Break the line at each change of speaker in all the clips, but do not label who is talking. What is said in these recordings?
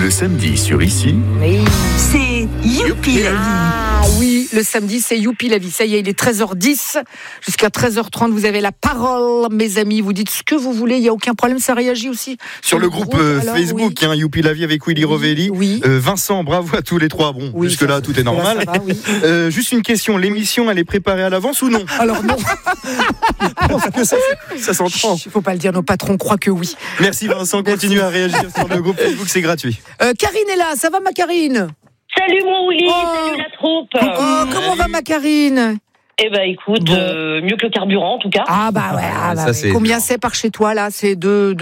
Le samedi sur Ici,
c'est Youpi la vie.
Ah oui, le samedi, c'est Youpi la vie. Ça y est, il est 13h10. Jusqu'à 13h30, vous avez la parole, mes amis. Vous dites ce que vous voulez, il n'y a aucun problème. Ça réagit aussi
sur le groupe alors, Facebook,
oui.
Youpi la vie avec Willy Rovelli.
Oui.
Vincent, bravo à tous les trois. Bon,
oui,
jusque-là, tout est normal.
Là, ça va, oui.
Juste une question, l'émission, elle est préparée à l'avance ou non?
Alors non.
Parce que ça s'entend.
Il ne faut pas le dire, nos patrons croient que oui.
Merci Vincent, continue à réagir sur le groupe Facebook, c'est gratuit.
Karine est là, ça va ma Karine?
Salut mon Willy, salut la troupe.
Comment va ma Karine?
Eh ben écoute, mieux que le carburant en tout cas.
Ah bah ouais,
c'est
combien
dur.
C'est par chez toi là? C'est de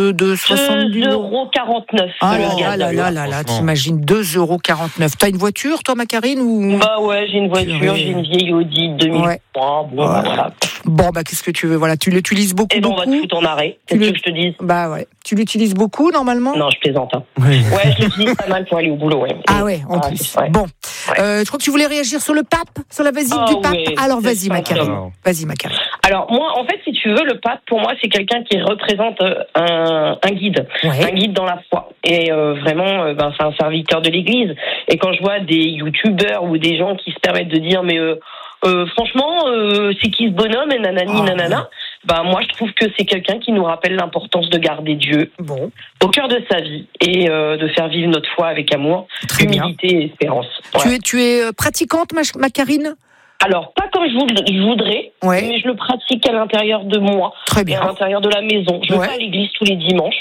70
€2,49.
Ah là, t'imagines 2,49 €. T'as une voiture toi ma Karine ou...
Bah ouais, j'ai une voiture, j'ai une vieille Audi 2003.
Ouais.
Voilà.
Bon bah qu'est-ce que tu veux? Voilà, tu l'utilises beaucoup.
Et ben on va te foutre en arrêt. Qu'est-ce que je te dis?
Bah ouais. Tu l'utilises beaucoup normalement?
Non, je plaisante. Hein.
Oui.
Ouais, je l'utilise pas mal pour aller au boulot. Ouais.
Ah ouais, en plus.
Ouais.
Bon, je crois que tu voulais réagir sur le pape, sur la visite du pape.
Oui,
alors vas-y ma Karine.
Alors.
Vas-y ma Karine.
Alors moi, en fait, si tu veux, le pape pour moi c'est quelqu'un qui représente un guide,
Ouais.
un guide dans la foi. Et vraiment, c'est un serviteur de l'Église. Et quand je vois des youtubeurs ou des gens qui se permettent de dire mais franchement, c'est qui ce bonhomme et nanani nanana. Moi, je trouve que c'est quelqu'un qui nous rappelle l'importance de garder Dieu au cœur de sa vie et de faire vivre notre foi avec amour,
Très bien.
humilité et espérance. Ouais.
Tu es pratiquante ma Karine?
Alors, pas comme je voudrais, mais je le pratique à l'intérieur de moi,
Très
et
bien.
à l'intérieur de la maison. Je vais à l'église tous les dimanches,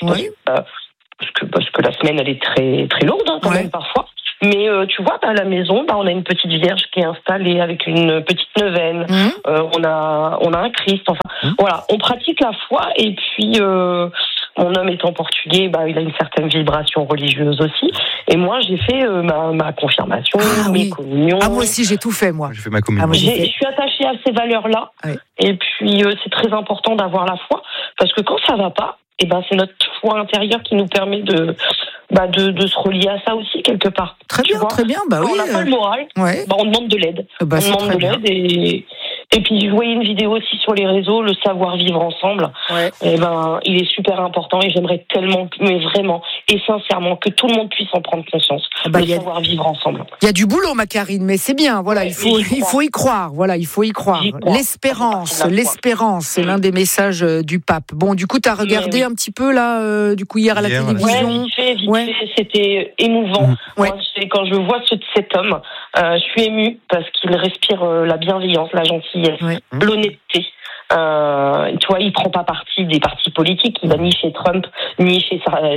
parce que la semaine, elle est très, très lourde quand même parfois. Mais tu vois, à la maison, on a une petite vierge qui est installée avec une petite neuvaine. On a un Christ. Enfin, voilà, on pratique la foi. Et puis, mon homme étant portugais, il a une certaine vibration religieuse aussi. Et moi, j'ai fait ma confirmation, mes communions.
Ah moi aussi, j'ai tout fait moi.
J'ai fait ma communion.
moi,
Je suis attachée à ces valeurs-là.
Ouais.
Et puis, c'est très important d'avoir la foi. Parce que quand ça va pas, c'est notre foi intérieure qui nous permet de se relier à ça aussi, quelque part.
Très bien.
Quand on n'a pas le moral, on demande de l'aide. On demande de l'aide et puis, je voyais une vidéo aussi sur les réseaux, le savoir vivre ensemble. Il est super important et j'aimerais tellement, mais vraiment et sincèrement, que tout le monde puisse en prendre conscience. Savoir vivre ensemble.
Il y a du boulot, ma Karine, mais c'est bien. Voilà, il faut y croire. Voilà, il faut y croire. L'espérance, c'est l'un des messages du pape. Bon, du coup, tu as regardé un petit peu là, hier à la télévision.
Vite fait, c'était émouvant. Moi, quand je vois cet homme, je suis émue parce qu'il respire la bienveillance, la gentillesse, l'honnêteté. Tu vois, il prend pas parti des partis politiques. Il va ni chez Trump, ni chez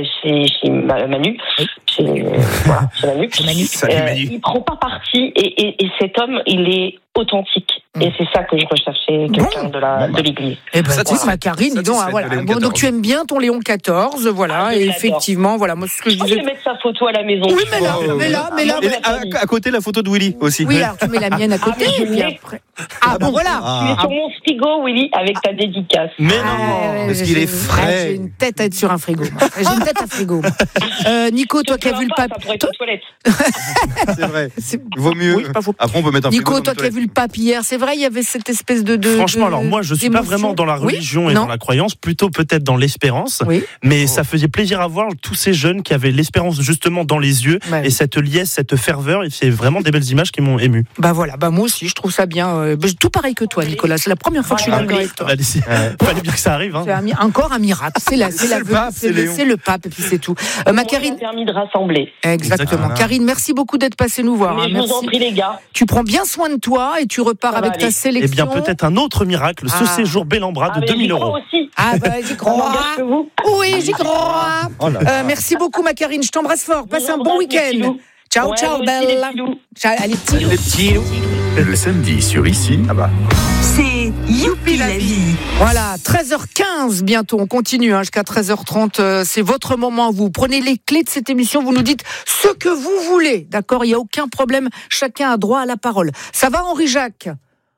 Manu. Chez Manu. Il prend pas parti et cet homme, il est authentique. Et c'est ça que je recherchais, quelqu'un de l'Église.
Eh ben, ma Karine, donc tu aimes bien ton Léon XIV, voilà, et effectivement, voilà, moi, c'est ce que je disais.
Je vais mettre sa photo à la maison.
Oui, mais là.
Et à côté, la photo de Willy aussi.
Oui, alors tu mets la mienne à côté, et puis après. Voilà.
Tu es sur mon frigo, Willy, avec ta dédicace.
Mais non, parce qu'il est frais.
J'ai une tête à être sur un frigo. J'ai une tête à frigo. Nico, toi qui as vu le pape.
Ça pourrait être aux toilettes.
C'est vrai. Il vaut mieux. Après, on peut mettre un frigo.
Nico, toi qui as vu le pape hier, c'est vrai, il y avait cette espèce de
Franchement, alors moi, je suis pas vraiment dans la religion et dans la croyance, plutôt peut-être dans l'espérance. Mais ça faisait plaisir à voir tous ces jeunes qui avaient l'espérance justement dans les yeux et cette liesse, cette ferveur. Et c'est vraiment des belles images qui m'ont ému.
Moi aussi, je trouve ça bien. Tout pareil que toi, Nicolas. C'est la première fois que je suis d'accord avec toi.
Fallait bien que ça arrive.
C'est encore un miracle. C'est le pape et puis c'est tout. Ma Karine
a permis de rassembler.
Exactement. Karine, merci beaucoup d'être passée nous voir.
Mais je vous en prie, les gars.
Tu prends bien soin de toi et tu repars avec ta sélection.
Eh bien, peut-être un autre miracle, ce séjour Bellambra de 2 000 €.
Aussi.
J'y crois. Oui, j'y crois. Merci beaucoup, ma Karine. Je t'embrasse fort. Passe un bon week-end. Ciao, belle. Allez,
les petits loups.
Le samedi sur Ici,
C'est Youpi la vie.
Voilà, 13h15 bientôt, on continue jusqu'à 13h30, c'est votre moment, vous prenez les clés de cette émission, vous nous dites ce que vous voulez, d'accord, il n'y a aucun problème, chacun a droit à la parole. Ça va Henri-Jacques?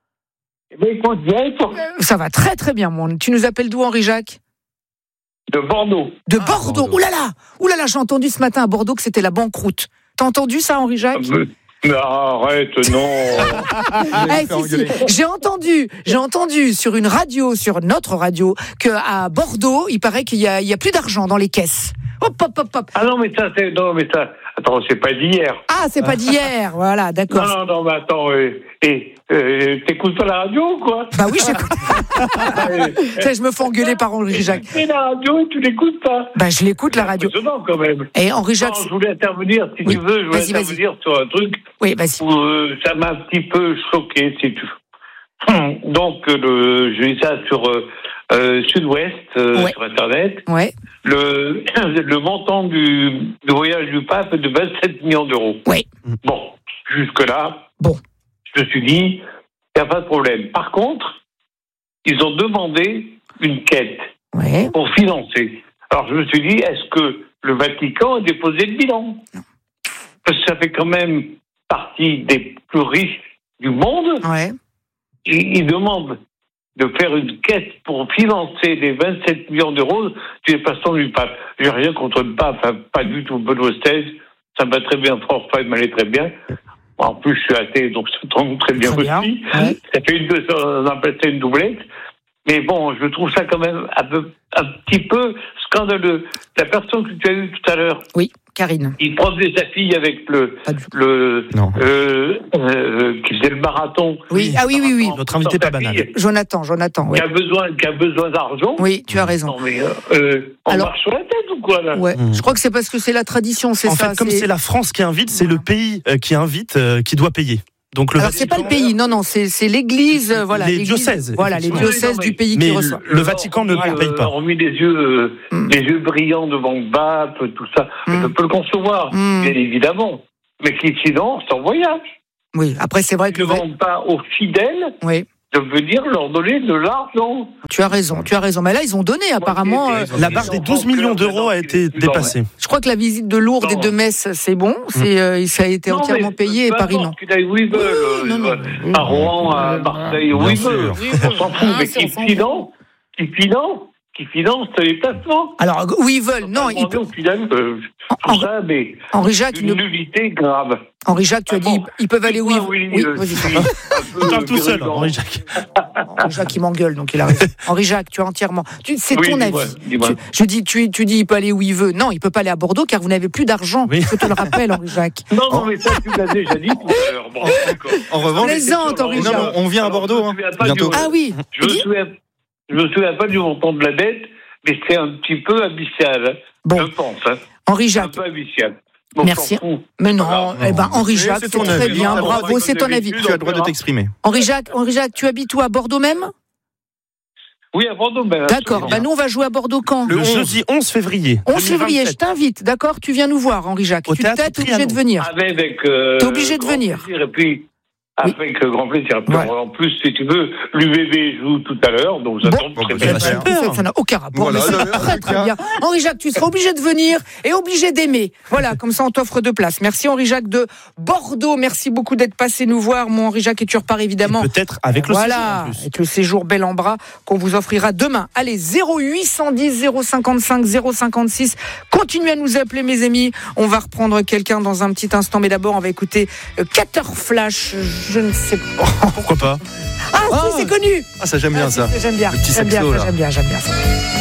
Ça va très très bien, tu nous appelles d'où Henri-Jacques?
De Bordeaux.
De Bordeaux. Ouh là là, j'ai entendu ce matin à Bordeaux que c'était la banqueroute. T'as entendu ça Henri-Jacques?
Mais arrête, non.
J'ai entendu sur une radio, sur notre radio, qu'à Bordeaux, il paraît qu'il y a plus d'argent dans les caisses. Hop.
Ah non, mais ça, attends, c'est pas d'hier.
Ah, c'est pas d'hier, voilà, d'accord.
Non, mais attends, t'écoutes pas la radio ou quoi?
Bah oui, j'écoute. Je me fais engueuler par Henri Jacques.
Et la radio, tu l'écoutes pas?
Bah je l'écoute, la radio.
C'est étonnant quand même.
Et Henri Jacques.
Non, je voulais intervenir, si tu veux, intervenir sur un truc.
Oui, vas-y.
Où, ça m'a un petit peu choqué, si tu veux. Donc, j'ai vu ça sur Sud-Ouest, sur Internet.
Ouais.
Le montant du voyage du pape est de 27 millions d'euros.
Oui.
Bon, jusque-là, je me suis dit, il n'y a pas de problème. Par contre, ils ont demandé une quête pour financer. Alors, je me suis dit, est-ce que le Vatican a déposé le bilan? Parce que ça fait quand même partie des plus riches du monde.
Ouais.
Ils demandent de faire une quête pour financer les 27 millions d'euros du déplacement du pape. J'ai rien contre le pape, pas du tout. Benoît XVI, ça me va très bien. François, il m'allait très bien. En plus, je suis athée, donc ça tombe très bien aussi. Ouais. Ça fait on appelle ça une doublette. Mais bon, je trouve ça quand même un petit peu scandaleux. La personne que tu as eue tout à l'heure.
Oui, Karine.
Il promenait sa fille avec qui faisait le marathon.
Oui, oui.
Notre invité pas banal.
Jonathan, oui.
Qui a besoin d'argent.
Oui, tu as raison.
Non, mais on marche sur la tête ou quoi, là?
Ouais. Je crois que c'est parce que c'est la tradition, c'est ça.
En fait, comme c'est la France qui invite, c'est le pays qui invite qui doit payer. Donc
alors, c'est pas le pays, non, c'est l'Église, voilà.
Les diocèses.
Voilà, les diocèses du pays qui reçoit.
Le Vatican ne paye pas.
On a mis les yeux brillants devant le pape, tout ça. Je peux le concevoir, bien évidemment. Mais qui finance en voyage.
Oui, après, c'est vrai que.
Ils ne demandent pas aux fidèles.
Oui.
De venir leur donner de l'argent.
Tu as raison. Mais là, ils ont donné, apparemment.
La barre des 12 millions d'euros a été dépassée.
Je crois que la visite de Lourdes et de Metz, c'est bon. Ça a été entièrement payé et Paris, non.
Qu'ils aillent où ils veulent. À Rouen, à Marseille, où ils veulent. On s'en fout. Mais qui finance les placements.
Alors, où ils veulent, non. Henri Jacques,
une nullité grave.
Henri Jacques, tu as dit, ils peuvent aller où ils veulent. Oui,
vas-y. Parle tout seul, Henri Jacques.
Henri Jacques, il m'engueule, donc il arrive. Henri Jacques, tu as entièrement. C'est ton avis.
Dis-moi.
Tu dis, il peut aller où il veut. Non, il peut pas aller à Bordeaux car vous n'avez plus d'argent. Je te le rappelle, Henri Jacques.
Non, mais ça, tu l'as déjà dit tout à l'heure. Bon, d'accord.
En revanche,
plaisante, Henri Jacques.
Non, on vient à Bordeaux, bientôt.
Ah oui.
Je me souviens pas du montant de la dette, mais c'est un petit peu abyssal.
Bon.
Je pense.
Henri Jacques.
Un peu abyssal.
Merci. Mais non, Henri Jacques, c'est très bien, bravo, c'est ton avis.
Tu as le droit de t'exprimer.
Henri Jacques, tu habites où, à Bordeaux même?
Oui, à Bordeaux même.
D'accord, nous on va jouer à Bordeaux quand?
Le jeudi 11 février.
11 février, je t'invite, d'accord? Tu viens nous voir, Henri Jacques. Tu t'es obligé de venir. T'es obligé de venir.
Et puis, avec grand plaisir. En plus, si tu veux, l'UBB joue tout à l'heure, donc ça tombe très bien.
Ça n'a aucun rapport. Voilà, c'est très bien. Henri Jacques, tu seras obligé de venir et obligé d'aimer. Voilà, comme ça on t'offre 2 places. Merci Henri Jacques de Bordeaux. Merci beaucoup d'être passé nous voir, mon Henri Jacques, et tu repars évidemment.
Et peut-être avec le séjour en plus.
Avec le séjour bel en bras qu'on vous offrira demain. Allez, 0810 055 056. Continuez à nous appeler, mes amis. On va reprendre quelqu'un dans un petit instant, mais d'abord on va écouter Cater Flash. Je ne sais pas.
Pourquoi pas?
Si, c'est connu.
Ça j'aime bien ça.
J'aime bien.
Le petit saxo, là.
J'aime bien ça.